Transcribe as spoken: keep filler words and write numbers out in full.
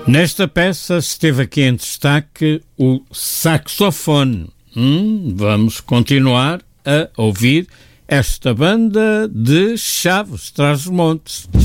Nesta peça esteve aqui em destaque o saxofone. Hum, vamos continuar a ouvir esta banda de Chaves, Trás-os-Montes.